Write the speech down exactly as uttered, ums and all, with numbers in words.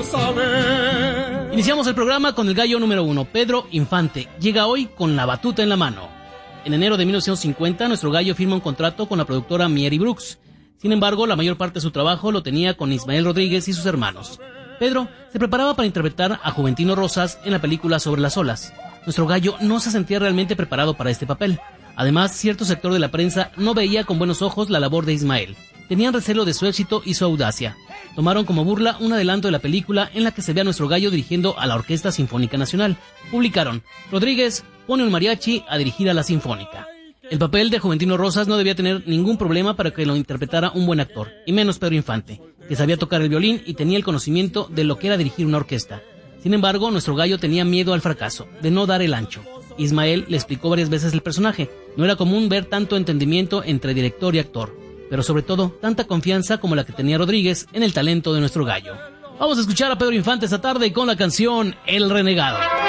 saber. Iniciamos el programa con el gallo número uno, Pedro Infante. Llega hoy con la batuta en la mano. En enero de mil novecientos cincuenta, nuestro gallo firma un contrato con la productora Mieri Brooks. Sin embargo, la mayor parte de su trabajo lo tenía con Ismael Rodríguez y sus hermanos. Pedro se preparaba para interpretar a Juventino Rosas en la película Sobre las olas. Nuestro gallo no se sentía realmente preparado para este papel. Además, cierto sector de la prensa no veía con buenos ojos la labor de Ismael. Tenían recelo de su éxito y su audacia. Tomaron como burla un adelanto de la película en la que se ve a nuestro gallo dirigiendo a la Orquesta Sinfónica Nacional. Publicaron: Rodríguez pone un mariachi a dirigir a la Sinfónica. El papel de Juventino Rosas no debía tener ningún problema para que lo interpretara un buen actor, y menos Pedro Infante, que sabía tocar el violín y tenía el conocimiento de lo que era dirigir una orquesta. Sin embargo, nuestro gallo tenía miedo al fracaso, de no dar el ancho. Ismael le explicó varias veces el personaje. No era común ver tanto entendimiento entre director y actor, pero sobre todo, tanta confianza como la que tenía Rodríguez en el talento de nuestro gallo. Vamos a escuchar a Pedro Infante esta tarde con la canción El Renegado.